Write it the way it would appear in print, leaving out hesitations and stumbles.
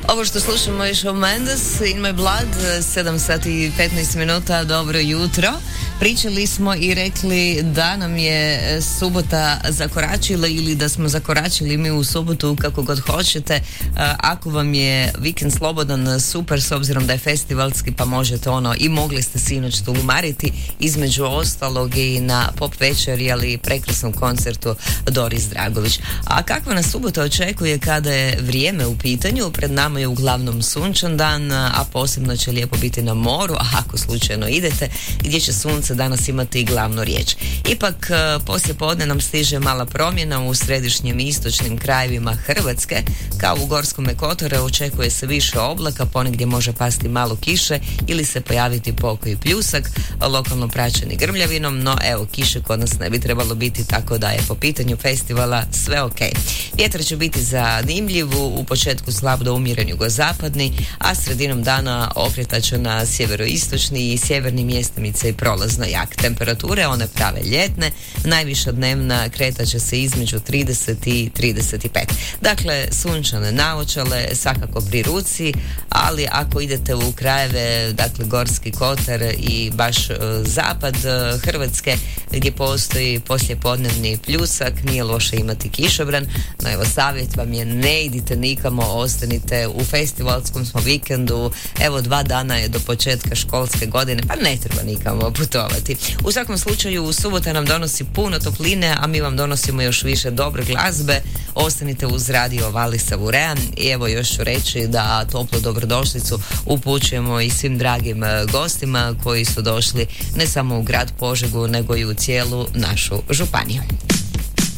Ovo što slušamo je Shawn Mendes, In My Blood, 7 sati i 15 minuta, dobro jutro. Pričali smo i rekli da nam je subota zakoračila ili da smo zakoračili mi u subotu, kako god hoćete. Ako vam je vikend slobodan, super, s obzirom da je festivalski, pa možete i mogli ste sinoć tulumariti, između ostalog i na pop večeri, ali i prekrasnom koncertu Doris Dragović. A kakva nas subota očekuje kada je vrijeme u pitanju? Pred nama je uglavnom sunčan dan, a posebno će lijepo biti na moru, a ako slučajno idete, gdje će sunce danas imati i glavnu riječ. Ipak, poslije podne nam stiže mala promjena u središnjim i istočnim krajevima Hrvatske. Kao u Gorskom kotaru očekuje se više oblaka, ponegdje može pasti malo kiše ili se pojaviti pokoji pljusak, lokalno praćeni grmljavinom, no evo, kiše kod nas ne bi trebalo biti, tako da je po pitanju festivala sve ok. Vjetar će biti zanimljiv, u početku slab do umjeren jugozapadni, a sredinom dana okretat će na sjeveroistočni i sjeverni mjestimice i prolazno jak. Temperature, one prave ljetne, najviša dnevna kretat će se između 30 i 35. Dakle, sunčane naočale, svakako pri ruci, ali ako idete u krajeve, dakle Gorski kotar i baš zapad Hrvatske, gdje postoji poslijepodnevni pljusak, nije loše imati kišobran, no evo, savjet vam je, ne idite nikamo, ostanite u festivalskom smo vikendu, evo 2 dana je do početka školske godine, pa ne treba nikamo putovati. U svakom slučaju, subota nam donosi puno topline, a mi vam donosimo još više dobre glazbe. Ostanite uz radio Vali Savurean i evo još ću reći da toplu dobrodošlicu upućujemo i svim dragim gostima koji su došli ne samo u grad Požegu, nego i u cijelu našu županiju.